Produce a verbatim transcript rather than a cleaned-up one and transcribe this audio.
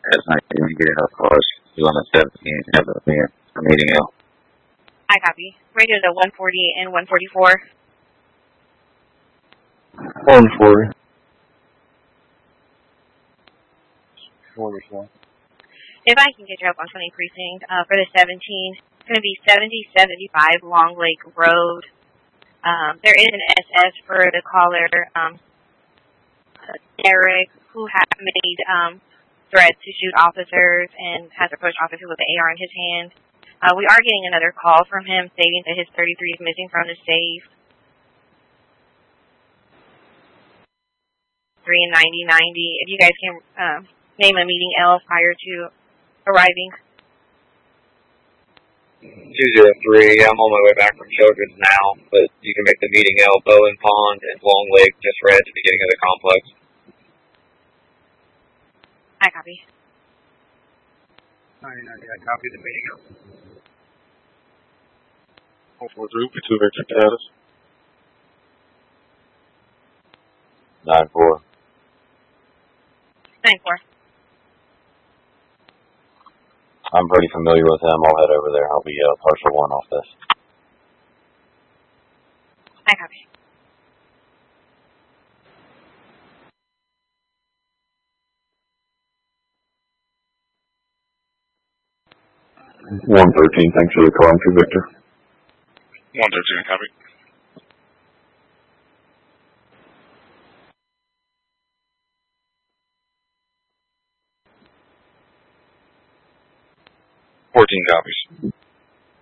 That's not even getting enough cars. You on the seventeenth, have a meeting out. I copy. Radio to one forty and one forty-four. one forty. forty-four. If I can get you up on twenty precinct uh, for the seventeenth, it's going to be seventy seventy-five Long Lake Road. Um, there is an S S for the caller, um, Derek, who has made um, threats to shoot officers and has approached officers with an A R in his hand. Uh, we are getting another call from him stating that his thirty-three is missing from the safe. three and ninety ninety. If you guys can uh, name a meeting L prior to arriving. two zero three, I'm on my way back from Children's now, but you can make the meeting L, Bowen Pond and Long Lake, just right at the beginning of the complex. I copy. ninety ninety, I copy the meeting L. one four three, two Victor status. nine four. nine four. I'm pretty familiar with him. I'll head over there. I'll be uh, partial one off this. I copy. one thirteen, thanks for the call. I'm two Victor. one thirteen, copy. fourteen copies.